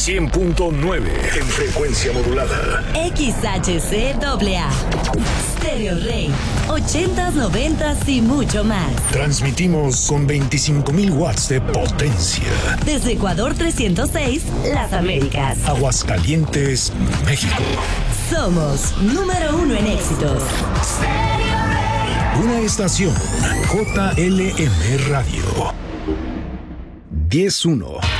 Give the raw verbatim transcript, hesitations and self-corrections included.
cien punto nueve en frecuencia modulada. X H C A A. Stereo Rey. ochentas, noventas y mucho más. Transmitimos con veinticinco mil watts de potencia. Desde Ecuador trescientos seis, Las Américas. Aguascalientes, México. Somos número uno en éxitos. Una estación J L M Radio. diez uno.